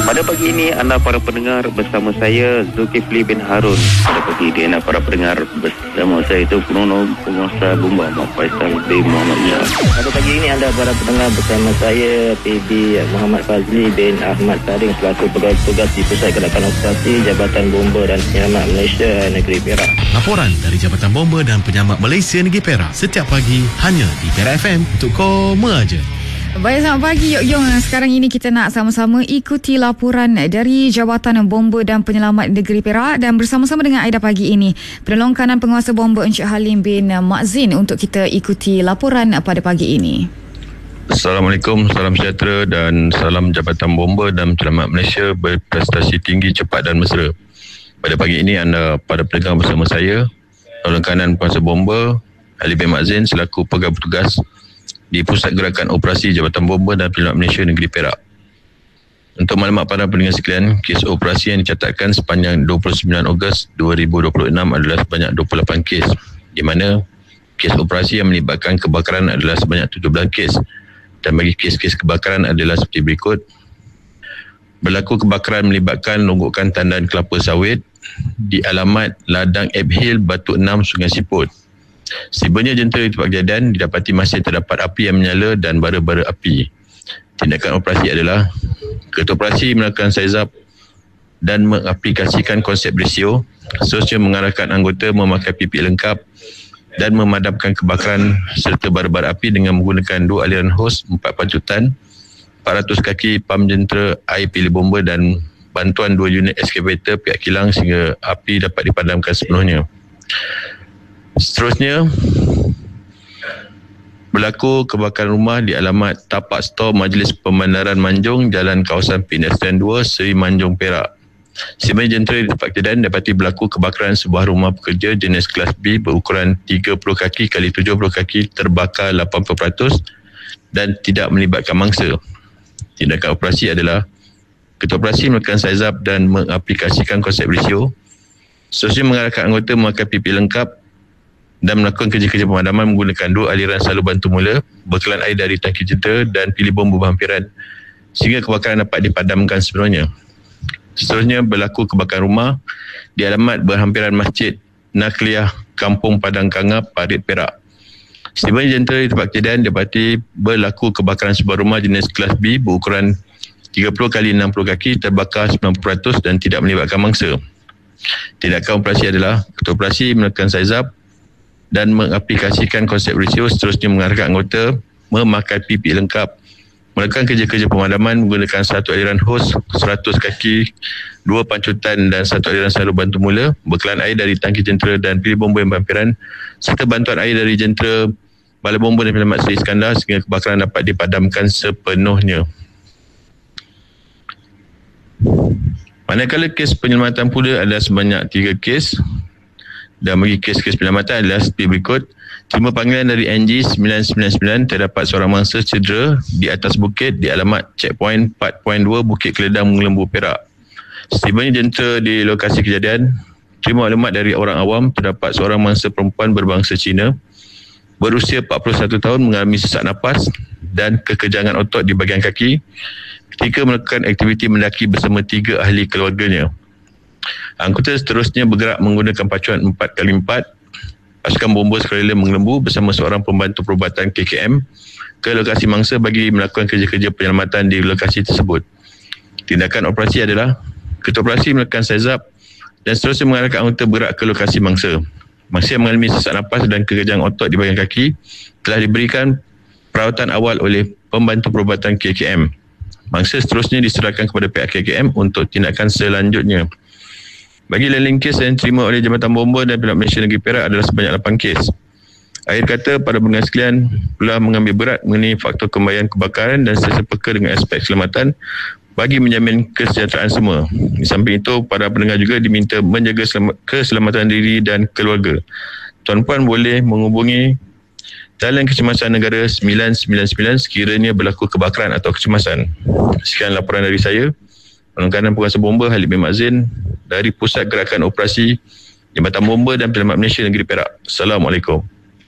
Pada pagi ini anda para pendengar bersama saya Zulkifli bin Harun. Pada pagi ini anda para pendengar bersama saya itu Penolong Penguasa Bomba Muhammad Faisal bin Muhammad Nia. Pada pagi ini anda para pendengar bersama saya PB Muhammad Fazli bin Ahmad Saring selaku pegawai tugas di Pusat Gerakan Operasi Jabatan Bomba dan Penyelamat Malaysia Negeri Perak. Laporan dari Jabatan Bomba dan Penyelamat Malaysia Negeri Perak setiap pagi hanya di Perak FM untuk koma aja. Baik, selamat pagi Yok. Sekarang ini kita nak sama-sama ikuti laporan dari Jabatan Bomba dan Penyelamat Negeri Perak dan bersama-sama dengan Aida pagi ini Penolong Kanan Penguasa Bomba Encik Halim bin Makzin untuk kita ikuti laporan pada pagi ini. Assalamualaikum, salam sejahtera dan salam Jabatan Bomba dan Penyelamat Malaysia berprestasi tinggi, cepat dan mesra. Pada pagi ini anda pada pendengar bersama saya Penolong Kanan Penguasa Bomba Halim bin Makzin selaku pegawai bertugas di Pusat Gerakan Operasi Jabatan Bomba dan Penyelamat Malaysia Negeri Perak. Untuk maklumat para pendengar sekalian, kes operasi yang dicatatkan sepanjang 29 Ogos 2026 adalah sebanyak 28 kes, di mana kes operasi yang melibatkan kebakaran adalah sebanyak 17 kes dan bagi kes-kes kebakaran adalah seperti berikut. Berlaku kebakaran melibatkan longgokan tandan kelapa sawit di alamat Ladang Abhill, Batu 6, Sungai Siput. Sibanya jentera di tempat kejadian didapati masih terdapat api yang menyala dan bara-bara api. Tindakan operasi adalah Ketua Operasi melakukan sizap dan mengaplikasikan konsep berisio, seterusnya mengarahkan anggota memakai PPE lengkap dan memadamkan kebakaran serta bara-bara api dengan menggunakan 2 aliran hos 4 pancutan, 400 kaki pam jentera air pilih bomba dan bantuan 2 unit eskavator pihak kilang sehingga api dapat dipadamkan sepenuhnya. Seterusnya, berlaku kebakaran rumah di alamat tapak stor Majlis Pemandaran Manjung, Jalan Kawasan Pedestrian 2, Seri Manjung, Perak. Sebanyak jentera di tempat kejadian dapati berlaku kebakaran sebuah rumah pekerja jenis kelas B berukuran 30 kaki x 70 kaki terbakar 80% dan tidak melibatkan mangsa. Tindakan operasi adalah Ketua Operasi melakukan sizap dan mengaplikasikan konsep berisio, seterusnya mengarahkan anggota memakai PPE lengkap dan melakukan kerja-kerja pemadaman menggunakan 2 aliran salur bantu mula, bekalan air dari tangki jentera dan pilih bom berhampiran sehingga kebakaran dapat dipadamkan sepenuhnya. Seterusnya berlaku kebakaran rumah di alamat berhampiran Masjid Nakliyah, Kampung Padang Kangap, Parit, Perak. Setibanya jentera di tempat kejadian dapati berlaku kebakaran sebuah rumah jenis kelas B berukuran 30 x 60 kaki terbakar 90% dan tidak melibatkan mangsa. Tindakan operasi adalah Ketua Operasi melakukan sizap dan mengaplikasikan konsep berisio, seterusnya mengarahkan anggota memakai PPE lengkap, melakukan kerja-kerja pemadaman menggunakan 1 aliran hos 100 kaki, 2 pancutan dan 1 aliran salur bantu mula, bekalan air dari tangki jentera dan pilih bomba yang berhampiran serta bantuan air dari jentera Balai Bomba dan Penyelamat Seri Iskandar sehingga kebakaran dapat dipadamkan sepenuhnya. Manakala kes penyelamatan pula adalah sebanyak 3 kes. Dan bagi kes-kes penyelamatan adalah seperti berikut. Terima panggilan dari NG 999 terdapat seorang mangsa cedera di atas bukit di alamat checkpoint 4.2 Bukit Keledang, Lembu, Perak. Setibanya jentera di lokasi kejadian, terima maklumat dari orang awam terdapat seorang mangsa perempuan berbangsa Cina berusia 41 tahun mengalami sesak nafas dan kekejangan otot di bahagian kaki ketika melakukan aktiviti mendaki bersama 3 ahli keluarganya. Anggota seterusnya bergerak menggunakan pacuan 4x4 pasukan bomba sukarela Menglembu bersama seorang pembantu perubatan KKM ke lokasi mangsa bagi melakukan kerja-kerja penyelamatan di lokasi tersebut. Tindakan operasi adalah Ketua Operasi melakukan sizap dan seterusnya mengarahkan anggota bergerak ke lokasi mangsa. Mangsa yang mengalami sesak nafas dan kekejangan otot di bahagian kaki telah diberikan perawatan awal oleh pembantu perubatan KKM. Mangsa seterusnya diserahkan kepada pihak KKM untuk tindakan selanjutnya. Bagi lain kes yang diterima oleh Jabatan Bomba dan Penyelamat Malaysia Negeri Perak adalah sebanyak 8 kes. Akhir kata, para pendengar sekalian telah mengambil berat mengenai faktor kembayan kebakaran dan sentiasa peka dengan aspek keselamatan bagi menjamin kesejahteraan semua. Di samping itu, para pendengar juga diminta menjaga keselamatan diri dan keluarga. Tuan-puan boleh menghubungi Talian Kecemasan Negara 999 sekiranya berlaku kebakaran atau kecemasan. Sekian laporan dari saya, Penolong Kanan Penguasa Bomba Halim bin Makzin dari Pusat Gerakan Operasi Jabatan Bomba dan Penyelamat Malaysia Negeri Perak. Assalamualaikum.